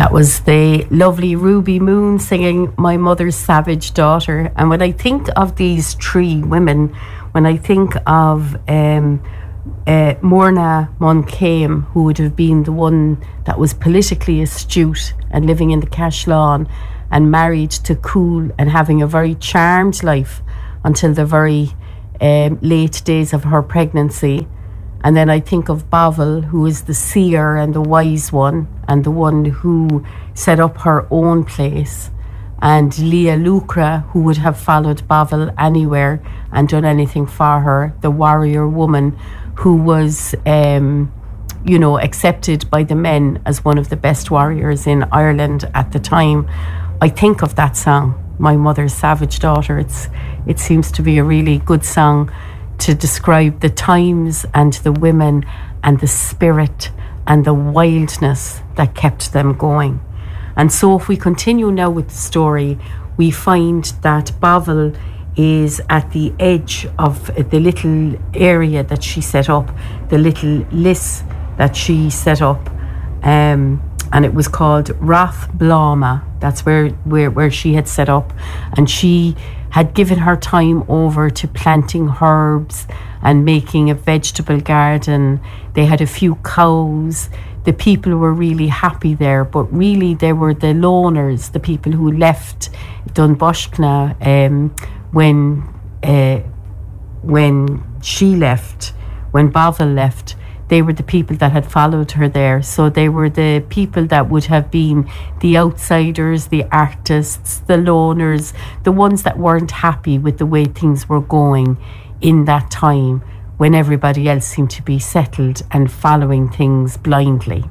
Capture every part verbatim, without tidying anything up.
That was the lovely Ruby Moon singing My Mother's Savage Daughter. And when I think of these three women, when I think of um, uh, Morna Moncame, who would have been the one that was politically astute and living in the Cashlawn and married to Cool and having a very charmed life until the very um, late days of her pregnancy. And then I think of Bavel, who is the seer and the wise one, and the one who set up her own place. And Leah Lucra, who would have followed Bavel anywhere and done anything for her, the warrior woman who was, um, you know, accepted by the men as one of the best warriors in Ireland at the time. I think of that song, My Mother's Savage Daughter. It's, it seems to be a really good song to describe the times and the women and the spirit and the wildness that kept them going. And so if we continue now with the story, we find that Bavel is at the edge of the little area that she set up, the little liss that she set up, um, and it was called Rath Blama. That's where, where, where she had set up, and she had given her time over to planting herbs and making a vegetable garden. They had a few cows. The people were really happy there, but really they were the loners, the people who left Dunboshkna um, when uh, when she left, when Bavel left. They were the people that had followed her there. So they were the people that would have been the outsiders, the artists, the loners, the ones that weren't happy with the way things were going in that time when everybody else seemed to be settled and following things blindly.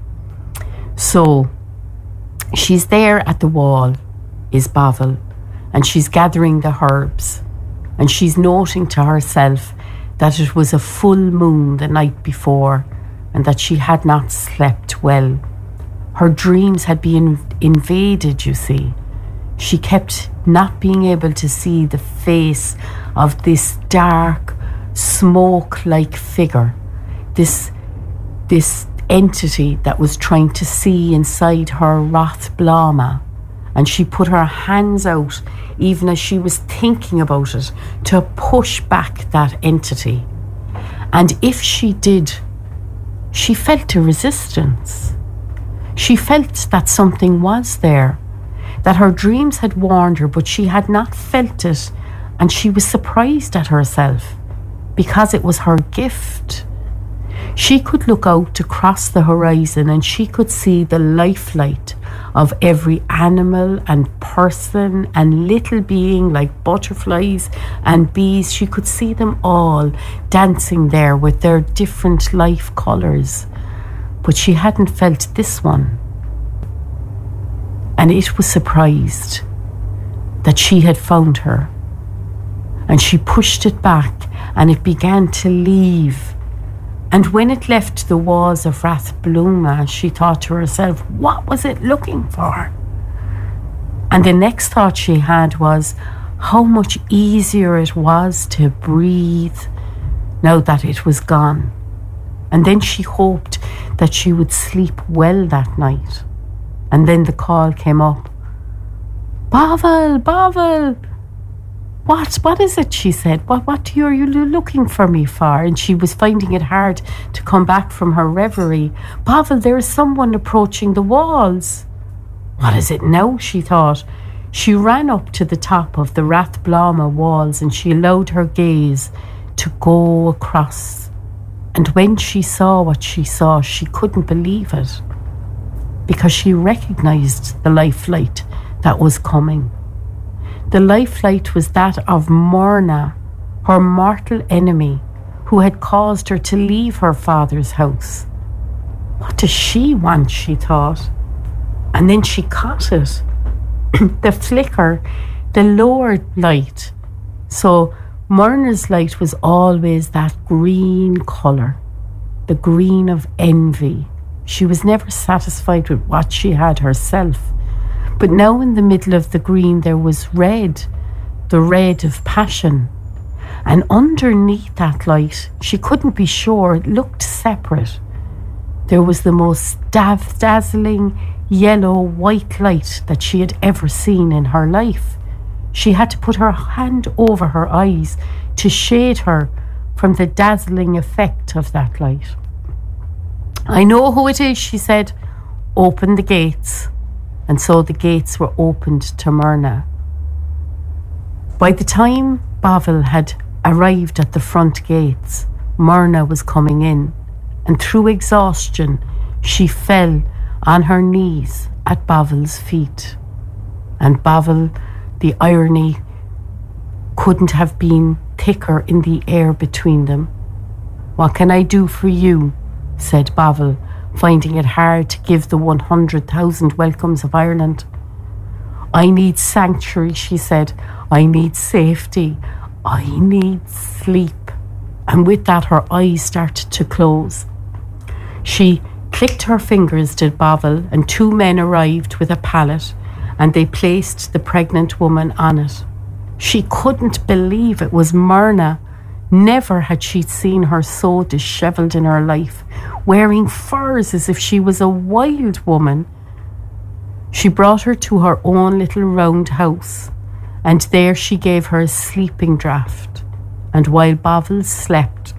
So she's there at the wall, is Bavel, and she's gathering the herbs, and she's noting to herself that it was a full moon the night before and that she had not slept well. Her dreams had been invaded, you see. She kept not being able to see the face of this dark, smoke-like figure, this, this entity that was trying to see inside her Rath Blama. And she put her hands out, even as she was thinking about it, to push back that entity. And if she did, she felt a resistance. She felt that something was there, that her dreams had warned her, but she had not felt it, and she was surprised at herself, because it was her gift. She could look out across the horizon and she could see the lifelight of every animal and person and little being like butterflies and bees. She could see them all dancing there with their different life colours. But she hadn't felt this one. And it was surprised that she had found her. And she pushed it back and it began to leave. And when it left the walls of Rath Bluma, she thought to herself, what was it looking for? And the next thought she had was how much easier it was to breathe now that it was gone. And then she hoped that she would sleep well that night. And then the call came up. Bavel, Bavel! What, what is it, she said. What, what are you looking for me for? And she was finding it hard to come back from her reverie. Bavel, there is someone approaching the walls. What is it now, she thought. She ran up to the top of the Rath Blama walls and she allowed her gaze to go across. And when she saw what she saw, she couldn't believe it, because she recognised the lifelight that was coming. The lifelight was that of Morna, her mortal enemy, who had caused her to leave her father's house. What does she want, she thought. And then she caught it. The flicker, the lower light. So Morna's light was always that green colour, the green of envy. She was never satisfied with what she had herself. But now in the middle of the green there was red, the red of passion. And underneath that light, she couldn't be sure, it looked separate. There was the most dav- dazzling yellow white light that she had ever seen in her life. She had to put her hand over her eyes to shade her from the dazzling effect of that light. "I know who it is," she said. "Open the gates." And so the gates were opened to Myrna. By the time Bavel had arrived at the front gates, Myrna was coming in, and through exhaustion, she fell on her knees at Bavel's feet. And Bavel, the irony couldn't have been thicker in the air between them. "What can I do for you?" said Bavel, finding it hard to give the one hundred thousand welcomes of Ireland. "I need sanctuary," she said. "I need safety. I need sleep." And with that, her eyes started to close. She clicked her fingers, did Bavel, and two men arrived with a pallet, and they placed the pregnant woman on it. She couldn't believe it was Myrna. Never had she seen her so dishevelled in her life, wearing furs as if she was a wild woman. She brought her to her own little round house, and there she gave her a sleeping draught. And while Bavel slept,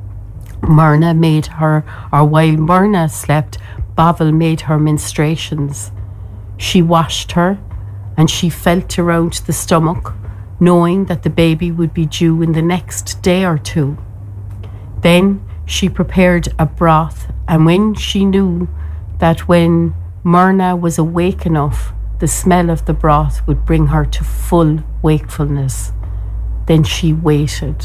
Myrna made her, or while Myrna slept, Bavel made her menstruations. She washed her, and she felt around the stomach, knowing that the baby would be due in the next day or two. Then she prepared a broth, and when she knew that when Myrna was awake enough, the smell of the broth would bring her to full wakefulness, then she waited.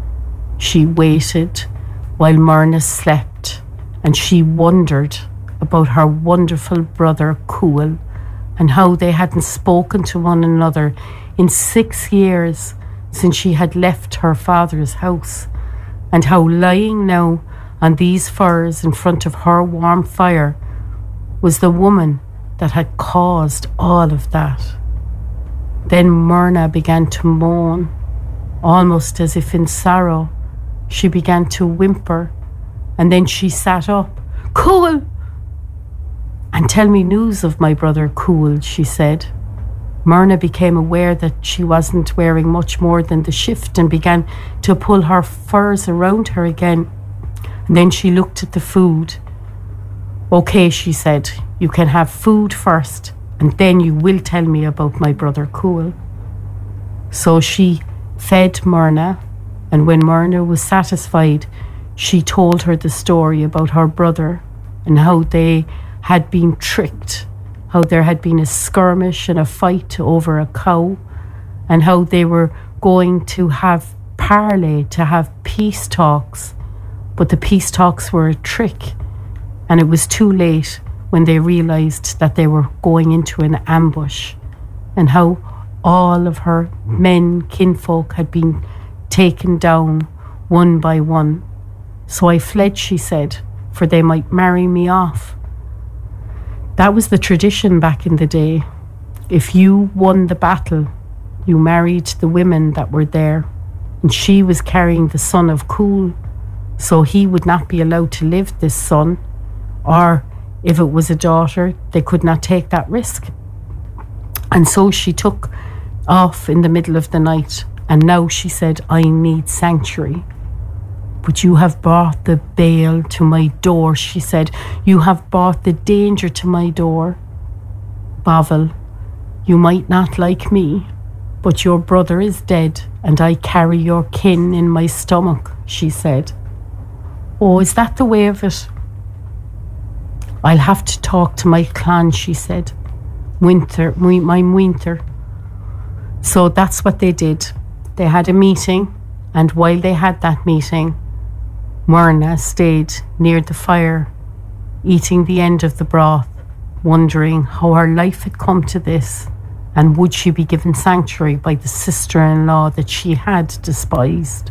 She waited while Myrna slept, and she wondered about her wonderful brother Cúil and how they hadn't spoken to one another in six years since she had left her father's house, and how lying now on these furs in front of her warm fire was the woman that had caused all of that. Then Myrna began to moan, almost as if in sorrow. She began to whimper, and then she sat up. "Cúil! And tell me news of my brother Cúil," she said. Myrna became aware that she wasn't wearing much more than the shift and began to pull her furs around her again. And then she looked at the food. "Okay," she said, "you can have food first, and then you will tell me about my brother Cúil." So she fed Myrna, and when Myrna was satisfied, she told her the story about her brother and how they had been tricked, how there had been a skirmish and a fight over a cow, and how they were going to have parley, to have peace talks, but the peace talks were a trick, and it was too late when they realised that they were going into an ambush, and how all of her men, kinfolk, had been taken down one by one. "So I fled," she said, "for they might marry me off." That was the tradition back in the day. If you won the battle, you married the women that were there, and she was carrying the son of Cúil, so he would not be allowed to live this son, or if it was a daughter, they could not take that risk. And so she took off in the middle of the night, and now she said, "I need sanctuary." "But you have brought the bale to my door," she said. "You have brought the danger to my door." "Bavel, you might not like me, but your brother is dead, and I carry your kin in my stomach," she said. "Oh, is that the way of it?" "I'll have to talk to my clan," she said. "Winter, my winter." So that's what they did. They had a meeting, and while they had that meeting, Myrna stayed near the fire, eating the end of the broth, wondering how her life had come to this, and would she be given sanctuary by the sister-in-law that she had despised.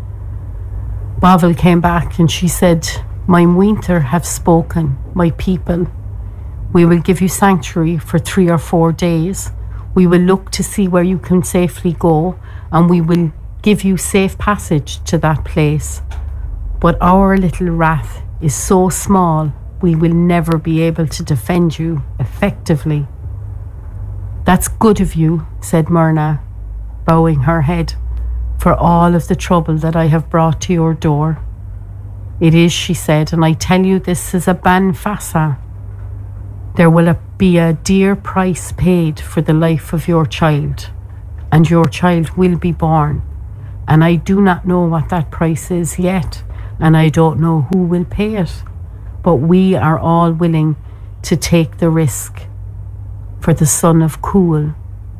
Bavel came back and she said, "My winter have spoken, my people. We will give you sanctuary for three or four days. We will look to see where you can safely go, and we will give you safe passage to that place. But our little wrath is so small, we will never be able to defend you effectively. That's good of you, said Myrna, bowing her head, for all of the trouble that I have brought to your door. It is, she said, and I tell you this is a ban fasa. There will be a dear price paid for the life of your child, and your child will be born. And I do not know what that price is yet, and I don't know who will pay it. But we are all willing to take the risk for the son of Cúil.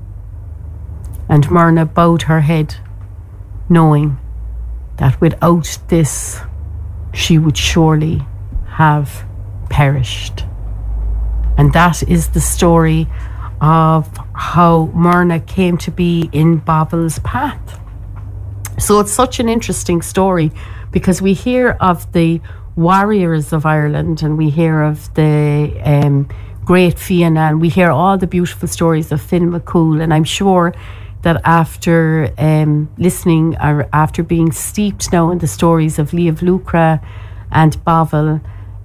And Myrna bowed her head, knowing that without this she would surely have perished. And that is the story of how Myrna came to be in Bovil's path. So it's such an interesting story, because we hear of the warriors of Ireland, and we hear of the um, great Fianna, and we hear all the beautiful stories of Finn McCool. And I'm sure that after um, listening, or after being steeped now in the stories of Líamh Luachra and Bovil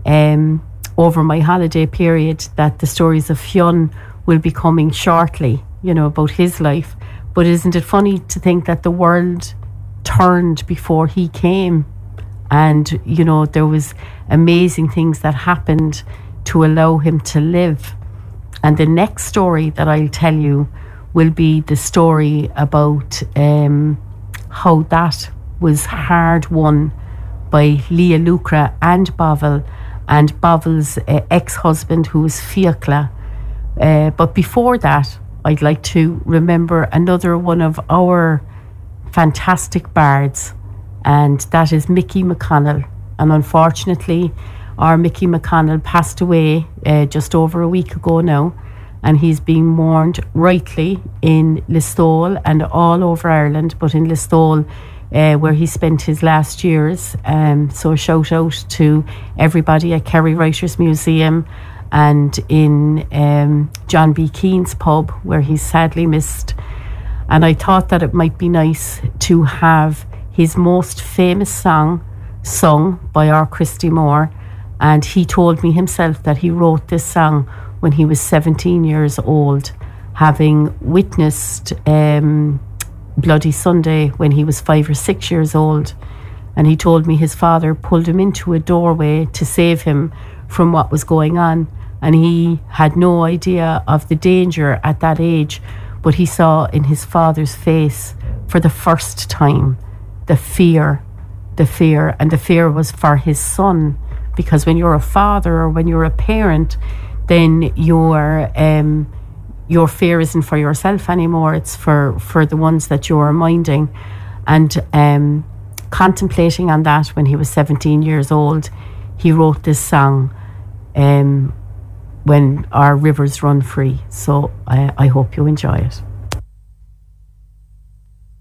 um, over my holiday period, that the stories of Fionn will be coming shortly, you know, about his life. But isn't it funny to think that the world turned before he came? And, you know, there was amazing things that happened to allow him to live. And the next story that I'll tell you will be the story about um, how that was hard won by Líamh Luachra and Bovil, and Bovil's uh, ex-husband, who was Fiacla. Uh, but before that, I'd like to remember another one of our fantastic bards, and that is Mickey McConnell. And unfortunately, our Mickey McConnell passed away uh, just over a week ago now, and he's being mourned rightly in Listowel and all over Ireland, but in Listowel, uh, where he spent his last years. Um, so a shout out to everybody at Kerry Writers Museum and in um, John B. Keane's pub, where he's sadly missed. And I thought that it might be nice to have his most famous song sung by our Christy Moore. And he told me himself that he wrote this song when he was seventeen years old, having witnessed um, Bloody Sunday when he was five or six years old. And he told me his father pulled him into a doorway to save him from what was going on. And he had no idea of the danger at that age, but he saw in his father's face for the first time the fear, the fear, and the fear was for his son. Because when you're a father or when you're a parent, then your um, your fear isn't for yourself anymore. It's for, for the ones that you're minding. And um, contemplating on that when he was seventeen years old, he wrote this song, um, When Our Rivers Run Free. So I, I hope you enjoy it.